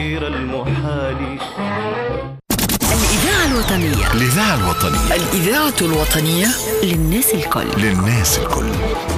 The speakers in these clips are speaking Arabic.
المحال. الإذاعة الوطنية. الإذاعة الوطنية. الإذاعة الوطنية للناس الكل. للناس الكل.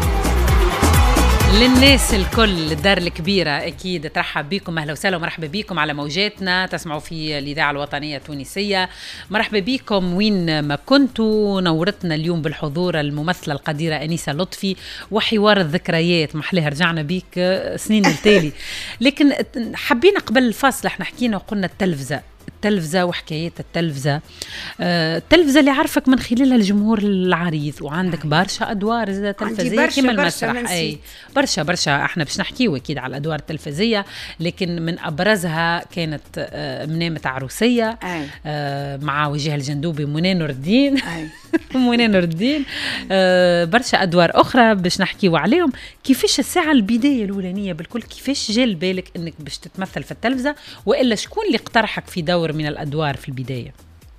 للناس الكل. الدار الكبيرة أكيد ترحب بكم. أهلا وسهلا ومرحبا بكم على موجاتنا، تسمعوا في الإذاعة الوطنية التونسية. مرحبا بكم وين ما كنتوا. نورتنا اليوم بالحضور الممثلة القديرة أنيسة لطفي وحوار الذكريات. محلها رجعنا بيك سنين التالي. لكن حبينا قبل الفاصل احنا حكينا وقلنا التلفزة وحكايات التلفزة. التلفزة اللي عارفك من خلالها الجمهور العريض، وعندك برشا أدوار تلفزية كما المسرح. أي برشا احنا باش نحكيو أكيد على الأدوار التلفزية، لكن من أبرزها كانت منامة عروسية مع وجيه الجندوبي منى نور الدين. منى نور الدين. برشا أدوار أخرى باش نحكيو عليهم. كيفاش الساعة البداية الأولانية بالكل، كيفاش جال بالك أنك باش تتمثل في التلفزة، وإلا شكون اللي اقترحك في دور من الأدوار في البداية؟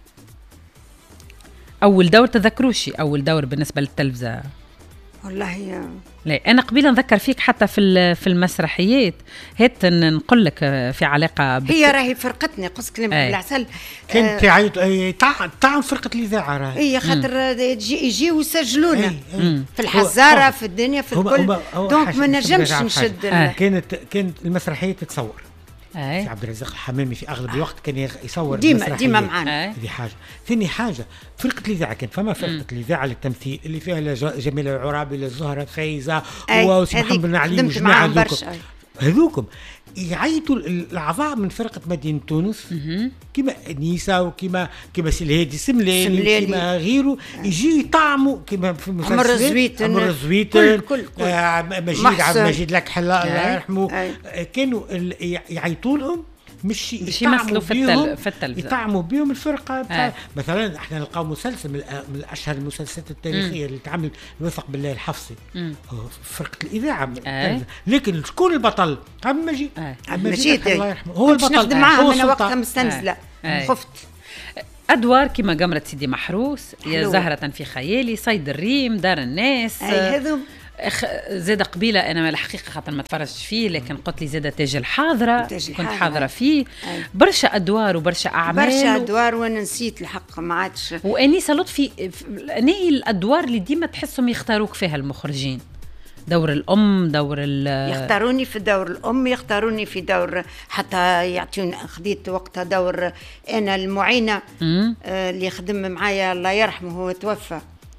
أول دور تذكروشي أول دور بالنسبة للتلفزة؟ والله لا أنا قبيل نذكر فيك حتى في المسرحيات. هات نقول لك في علاقة هي راهي فرقتني قص كلمة بالعسل. كانت تعاون فرقة الإذاعة راهي. هي خاطر يجي ويسجلونا في الحزارة في الدنيا في الكل. دونك ما نجمش نشد. كانت المسرحية تتصور. في عبد الرزاق الحمامي في اغلب الوقت كان يصور ديما معنا. هذه حاجه. ثاني حاجه فرقه الاذاعه كان فما فرقه الاذاعه للتمثيل اللي فيها جميله العرابي، للزهره فايزه وسي محمد بن علي وجماعه هذوكم يعيطوا الأعضاء من فرقة مدينة تونس كما أنيسة وكما سي الهادي سملاني وكما غيره يجي يطعموا كما في المسلسلات عمر الزويتن مجيد عبد المجيد لك الله يرحمه. كانوا يعيطوا لهم مش يمثلوا في التلفزة، يطعموا بهم الفرقة. مثلا احنا نلقاو مسلسل من الأشهر المسلسلات التاريخية اللي تعمل يوثق بالله الحفصي فرقة الإذاعة. لكن شكون البطل؟ عبد المجيد. عبد المجيد الله يرحمه هو البطل. نخدم معاه من وقتها مستنزلة خفت. أدوار كما قمرة سيدي محروس، يا زهرة في خيالي، صيد الريم، دار الناس. هذو زاد قبيلة أنا ما الحقيقة خاطر ما تفرجت فيه، لكن قلت لي زاد تاج الحاضرة كنت حاضرة فيه. برشا أدوار وبرشا أعمال، برشا أدوار وأنا نسيت الحق ما عادش. وأنيسة لطفي هي الأدوار اللي ديما تحسهم يختاروك فيها المخرجين. دور الأم، يختاروني في دور الأم، يختاروني في دور حتى يعطوني. خديت وقتها دور أنا المعينة اللي يخدم معايا الله يرحمه هو توفى.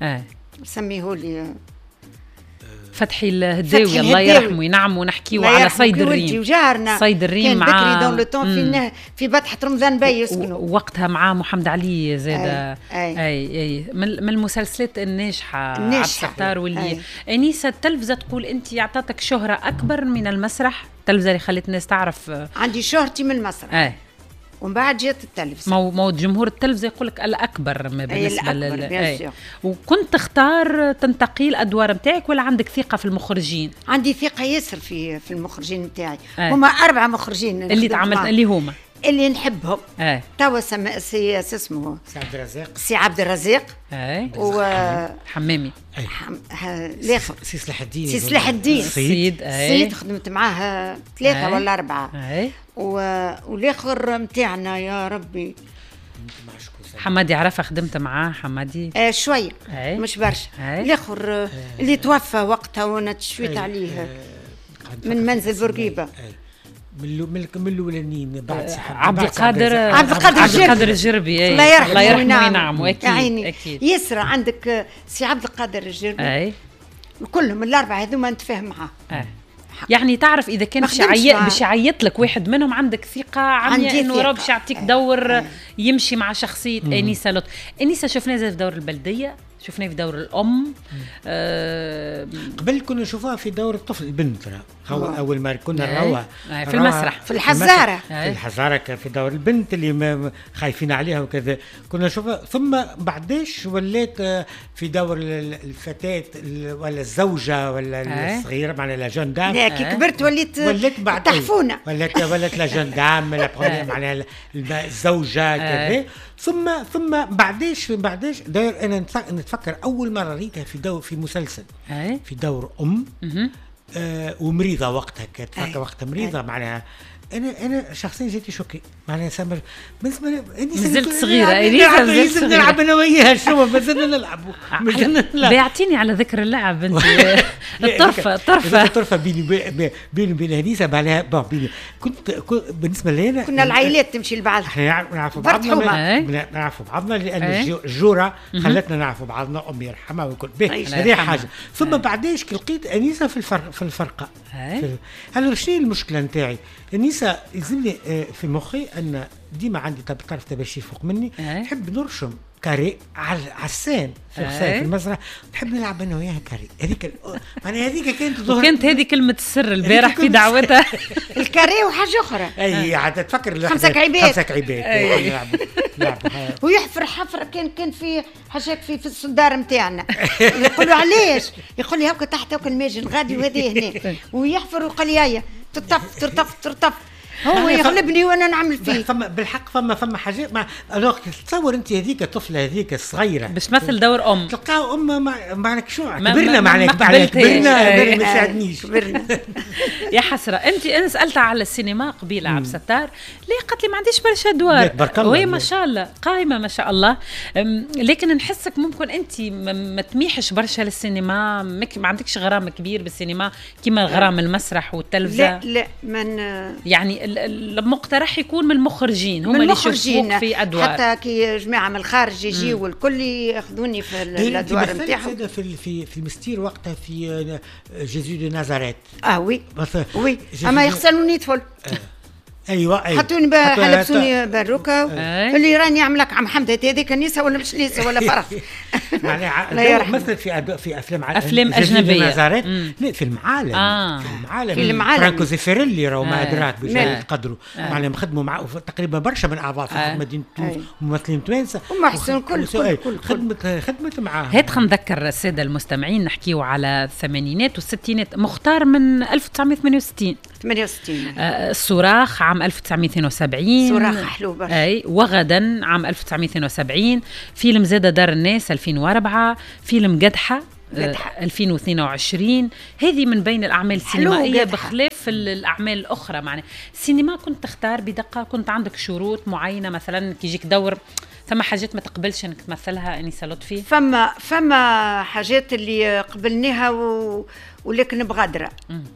سميهولي فتحي الهداوي الله يرحمه. ينعم ونحكيه على صيد الريم. صيد الريم مع كان بكري دون لو طون في بطحة رمضان باي يسكنوا وقتها مع محمد علي زاد. أي من المسلسلات الناجحة عبد الستار. واللي أنيسة التلفزة تقول أنت عطاتك شهرة أكبر من المسرح. التلفزة اللي خلت الناس تعرف. عندي شهرتي من المسرح ومن بعد جات التلفزة. موت جمهور التلفزة يقولك الأكبر ما بالنسبة وكنت تختار تنتقي أدوار متاعك ولا عندك ثقة في المخرجين؟ عندي ثقة ياسر في المخرجين متاعي. هما 4 مخرجين اللي تعاملت اللي هما اللي نحبهم. توا سي اسمه سي عبد الرزاق وحمامي الاخر سي صلاح الدين. سيد خدمت معاه 3 ولا 4. والاخر متاعنا يا ربي حمادي عرفة خدمت معاه. حمادي شوية مش برشا. الاخر اللي توفى وقتها وانا تشويت عليه من منزل بورقيبة من الاولانيين بعد عبد القادر الجربي. الله يرحمه وينعمه. اكيد يسرى عندك سي عبد القادر الجربي وكلهم ال4 هذوما نتفاهم معاه. يعني تعرف إذا كان باش يعيط لك واحد منهم عندك ثقة عمياء إنه راه باش يعطيك دور يمشي مع شخصية أنيسة لطفي. أنيسة شفناها في دور البلدية، شفناه في دور الأم. قبل كنا نشوفها في دور الطفل البنت. أول ما كنا نروها في المسرح في الحزارة. في الحزارة في دور البنت اللي خايفين عليها وكذا كنا نشوفها. ثم بعدش وليت في دور الفتاة ولا الزوجة ولا الصغيرة معنا لا جون دام. كي كبرت وليت بعد تحفونة. وليت لا جون دام معنا الزوجة كذا. ثم بعدش داير أنا نتفكر أول مرة ريتها في مسلسل في دور أم ومريضة وقتها. كانت وقتها مريضة معناها انا شخصيا جيت شوكي معناها سامر بالنسبه لي نزلت صغيره انيسه نلعب انا وياها شو مازلنا نلعبوا بيعطيني على ذكر اللعب انت الطرفه بيني وبين انيسه بعدها كنت بالنسبه لنا كنا العائلات تمشي لبعض احنا نعرفوا بعضنا لان الجوره خلتنا نعرفوا بعضنا امي يرحمها وكل هذه حاجه ثم بعديش لقيت انيسه في الفرقه هلا شنو المشكله نتاعي انيسه يلزمني في مخي ان ديما عندي طرف تباشير فوق مني نحب نرشم كاري على السان في المسرح نحب نلعب انا وياها كاري هذيك معناها هذيك كانت ظهر وكانت هذه كلمه السر البارح في دعوتها الكاري وحاجه اخرى اي عاد تفكر 5 كعيبات لعبوا ويحفر حفره كان في حاجات في الصدار نتاعنا يقولوا علاش يقول لي هاكا تحت هاكا الماجن غادي وهذه هنا ويحفر ويقول لي هيا ترتف هو يغلبني وانا نعمل فيه بالحق فما حاجات مع تصور انت هذيك الطفله هذيك الصغيره باش تمثل دور ام تلقاو ام معناك شو كبرنا معناك كبرنا ما ساعدنيش يا حسره انا سالتها على السينما قبيله عبد الستار ليه قالت لي ما عنديش برشا ادوار وهي ما شاء الله قايمه ما شاء الله لكن نحسك ممكن انت ما تميحش برشا للسينما ما عندكش غرام كبير بالسينما كيما غرام المسرح والتلفزه لا من يعني المقترح يكون من المخرجين هم اللي يشوفوك في ادوار حتى كي جماعه من الخارج يجيوا والكل ياخذوني في الادوار نتاعهم في المستير وقتها في جيزو دو نازاريت وي اما يغسلوني طفل ايوه حطوني حلبسوني باروكه اللي راني يعملك عم حمدة هذيك النساء ولا مش نساء ولا فرق يعني مثل في افلام اجنبيه لا في المعالم فرانكو زيفيريلي راهو ما ادراك بجد قدروا معناها خدموا معه تقريبا برشا من اعضاء في مدينه تونس ممثلين توانسه ومحسن كل خدمت معاهم هات خلينا نذكر الساده المستمعين نحكيو على الثمانينات والستينات مختار من 1968 الصراخ عام 1972 صراخ حلو برشا وغدا عام 1972 فيلم زادة دار الناس 2004 فيلم قدحة 2022 هذه من بين الأعمال السينمائية بخلاف الأعمال الأخرى معناها السينما كنت تختار بدقة كنت عندك شروط معينة مثلا كي يجيك دور ثم حاجات ما تقبلش انك تمثلها انيسه لطفي فما حاجات اللي قبلناها ولكن بغدره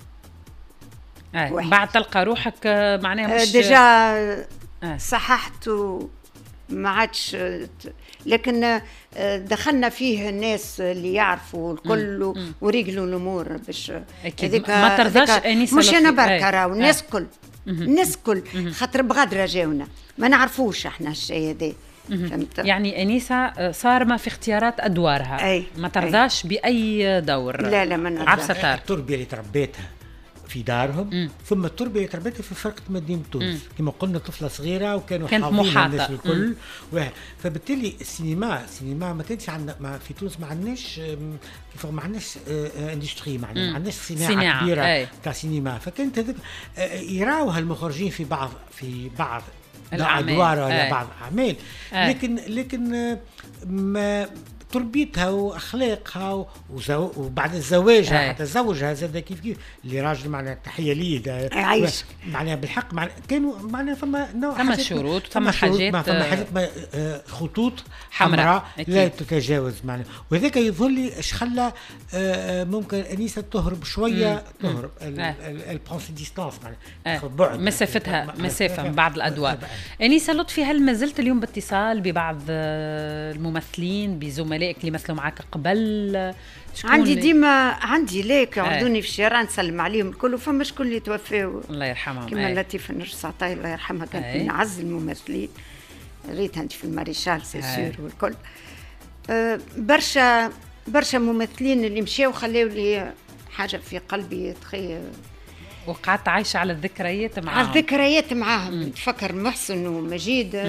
بعد تلقى روحك معناها مش ديجا صححت وما عادش لكن دخلنا فيه الناس اللي يعرفوا الكل ورجلوا الامور باش هذيك ما ترضاش انيسه مش انا بركه راهو الناس كل الناس كل خاطر بغدره جاونا ما نعرفوش احنا الشيء هذا يعني انيسه صارمه في اختيارات ادوارها ما ترضاش باي دور لا ما نرضاش التربيه اللي تربيتها في دارهم ثم التربيه اللي تربيتها في فرقه مدينه تونس كما قلنا طفله صغيره وكانوا حاضرين الناس الكل فبالتالي السينما ما كانش عندنا في تونس ما عندناش ما عندناش اندستري ما عندناش صناعه كبيره تاع سينما فكانت هذيك يراوها المخرجين في بعض الادوار ولا بعض الاعمال لكن ما تربيتها واخلاقها وبعد زواجها حتى زوجها زاد كيف اللي راجل معناها تحيه ليه عايش معناها بالحق كانوا معناها ثم شروط ثم حاجات خطوط حمراء لا تتجاوز معناها وهذاك يظهر لي ايش خلى ممكن انيسه تهرب شويه تهرب البرونسي ديستانس معناها بعد مسافه من بعض الادوار انيسه لطفي هل ما زلت اليوم باتصال ببعض الممثلين بزملائك اللي مثلوا معك قبل عندي ديما ليك يعودوني في الشارع نسلم عليهم الكل وفما شكون اللي توفاو الله يرحمهم كما لطيفه النرجس عطاي الله يرحمها كانت من اعز الممثلين ريتها انت في الماريشال سي سور والكل برشا ممثلين اللي مشاو خلاو لي حاجه في قلبي تخيل وقعدت عايشه على الذكريات معاهم على الذكريات معاهم نتفكر محسن ومجيد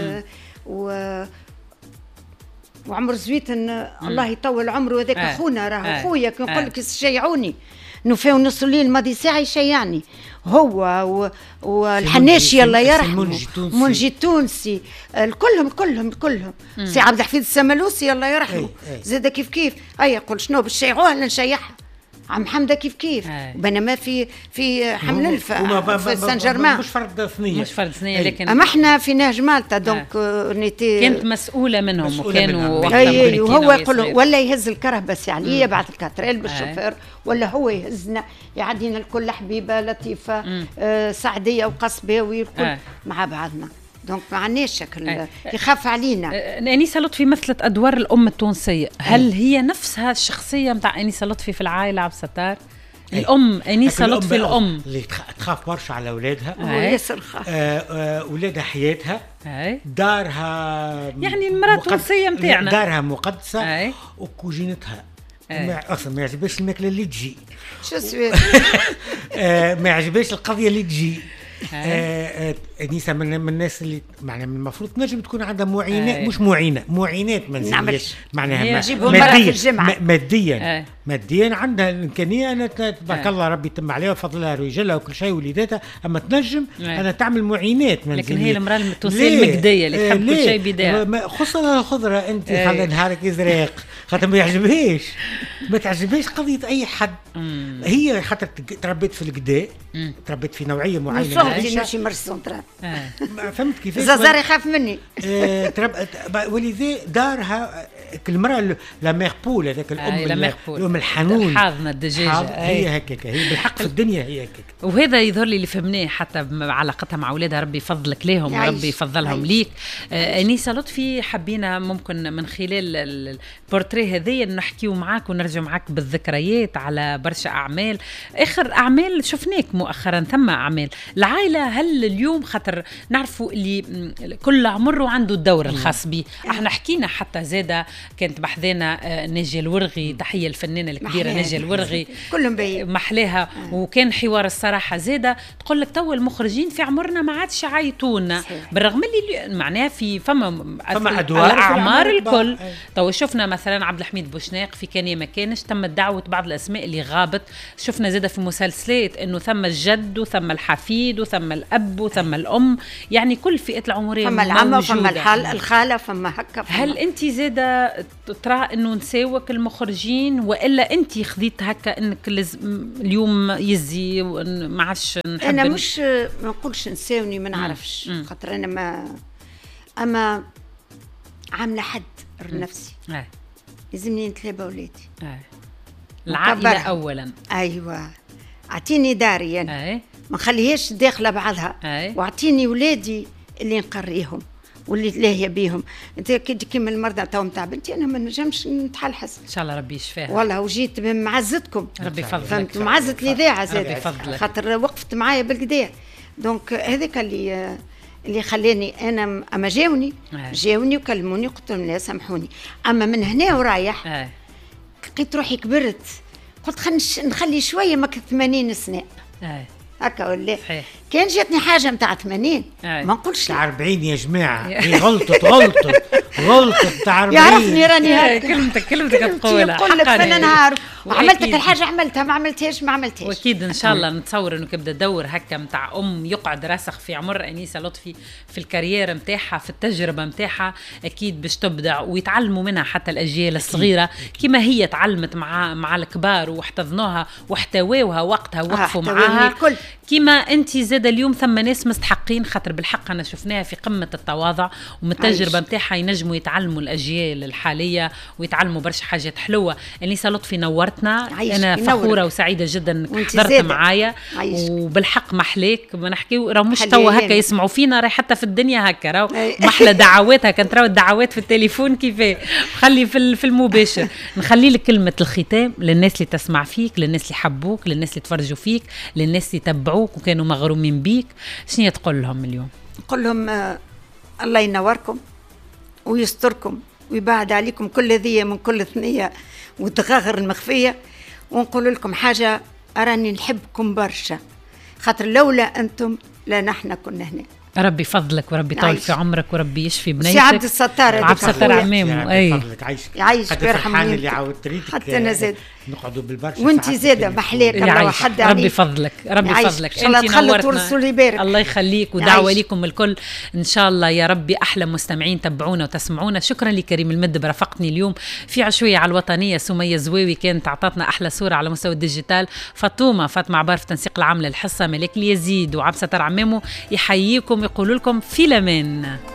وعمر زويتن الله يطول عمره هذاك اخونا راه خويا كي نقول لك يشيعوني نوفاو نص الليل الماضي ساعه يشيعني هو والحناشي الله يرحمه منجي التونسي كلهم سي عبد الحفيظ السملوسي الله يرحمه زاد كيف يقول شنو باش نشيعوها ولا نشيعها عم حمدة كيف بينما في حمل الفا في سان جيرمان مش فرد ثنية لكن اما احنا في نهج مالطا دونك نيتي كانت مسؤولة منهم وكانوا وهو يقول ولا يهز الكرهبة يعني يبعث الكاتريل بالشوفير ولا هو يهزنا يعدينا الكل حبيبة لطيفة سعدية وقصباوي الكل مع بعضنا دونك ما عندناش شكل يخاف علينا. أنيسة لطفي مثلت أدوار الأم التونسية، هل هي نفسها الشخصية متاع أنيسة لطفي في العائلة عبد الستار؟ الأم أنيسة لطفي الأم اللي تخاف برشا على أولادها وياسر خاف أولادها حياتها دارها يعني المرأة التونسية متاعنا دارها مقدسة وكوجينتها أصلا ما يعجبش الماكلة اللي تجي ما يعجبش القضية اللي تجي. أنيسة من الناس اللي معناها من المفروض تنجم تكون عندها معينات مش معينات منزلية معناها ماديا عندها الإمكانية أنا تبارك الله ربي يتم عليها وفضلها رجالها وكل شيء وليداتها أما تنجم أنا تعمل معينات منزلية. لكن هي المرأة التونسية المجدية اللي تحب كل شيء بداية خصوصا الخضرة أنت خلي نهارك إزرق خاطر ما يعجبهاش ما تعجبهاش قضية أي حد هي خاطر تربيت في القداء تربيت في نوعية معينة نمشي مرسون فهمت كيفاش زازار يخاف مني ولذا دارها المرأة لا ميربول هذاك الأم الحنون الحاضنة الدجاجة هي هكاك هي بالحق في الدنيا هي هكاك وهذا يظهر لي اللي فهمناه حتى علاقتها مع أولادها ربي يفضلك لهم وربي يفضلهم ليك. أنيسة لطفي حبينا ممكن من خلال البورتريه هذي نحكيو معاك ونرجع معاك بالذكريات على برشا أعمال آخر أعمال شفناك مؤخرا ثم أعمال العائلة. هل اليوم خاطر نعرفوا اللي كل عمره عنده الدور الخاص به احنا حكينا حتى زادة كانت بحذانا ناجية الورغي تحية الفنانة الكبيرة ناجية الورغي كلهم باين محلاها وكان حوار الصراحة زادة تقول لك تو المخرجين في عمرنا ما عادش يعيطونا بالرغم اللي معناها في فما أدوار الأعمار الكل تو شفنا مثلا عبد الحميد بوشناق في كان ما كانش تم دعوة بعض الأسماء اللي غابت. شفنا زادة في مسلسلات إنه ثم الجد وثم الحفيد وثم الأب وثم الأم يعني كل فئة العمرية فما العمة وفما الخالة فما هكا هل أنت زادة ترى إنه نساوك المخرجين وإلا أنت خذيت هكا إنك اليوم يزي ما عادش نحب أنا مش ما نقولش نساوني ما نعرفش خاطر أنا أما عاملة حد نفسي لازمني نتلابى ولادي العائلة أولا أيوة أعطيني داري أنا ما خليهاش داخله بعضها واعطيني ولادي اللي نقريهم واللي لاهيه بيهم. انت كيما المرضى تو نتاع بنتي انا ما نجمش نتحلحس ان شاء الله ربي يشفاها والله وجيت بمعزتكم ربي يفضلك فهمت معزه الاذاعه زاد خاطر وقفت معايا بالكدا دونك هذاك اللي خلاني انا اما جاوني وكلموني قلت لهم لا سامحوني اما من هنا ورايح لقيت روحي كبرت قلت نخلي شويه ما 80 سنه هكا ولا كان جاتني حاجه نتاع 80 ما نقولش تاع 40 يا جماعه هي غلطت تاع 40 يعرفني راني هكا كلمتك تقولها نقول لك فانا نعرف وعملت الحاجه عملتها ما عملتهاش واكيد ان شاء الله نتصور انه كيبدا دور هكا نتاع يقعد راسخ في عمر أنيسة لطفي في الكارير نتاعها في التجربه نتاعها اكيد باش تبدع ويتعلموا منها حتى الاجيال الصغيره كما هي تعلمت مع الكبار واحتضنوها واحتووها وقتها وقفوا معاها كما انت زاد اليوم ثم ناس مستحقين خاطر بالحق انا شفناها في قمه التواضع ومن التجربه نتاعها ينجموا يتعلموا الاجيال الحاليه ويتعلموا برشا حاجات حلوه. أنيسة لطفي نورتنا انا فخوره وسعيده جدا انك حضرت معايا وبالحق محلاك ما نحكيو راه مش توا هكا يسمعوا فينا راه حتى في الدنيا هكا راه محلى دعواتها كانت راهو الدعوات في التليفون كيفاه خلي في المباشر. نخلي لك كلمه الختام للناس اللي تسمع فيك للناس اللي حبوك للناس اللي تفرجوا فيك للناس اللي تبعوك وكانوا مغرومين بيك شنو تقول لهم اليوم؟ نقول لهم الله ينوركم ويستركم ويبعد عليكم كل ذي من كل ثنية وتغاغر المخفية ونقول لكم حاجة أراني نحبكم برشا خاطر لولا أنتم لا نحن كنا هنا. ربي فضلك وربي طول في عمرك وربي يشفي بنيتك. سي عبد الستار عبد الستار عمامه يعيشك ويرحم اللي عاودت ريتك حتى أنا زاد نقعدوا بالبرشا وانت زاده محليك الله حد ربي فضلك ربي فضلك انت نورتنا الله يخليك ودعوه لكم الكل ان شاء الله يا ربي. احلى مستمعين تبعونا وتسمعونا. شكرا لكريم المد برافقتني اليوم في عشويه على الوطنيه. سميه زويوي كانت اعطتنا احلى صوره على مستوى الديجيتال. فاطمه عبار في تنسيق العام للحصه. ملك اليزيد وعبسه عمامو يحييكم يقولوا لكم في الامان.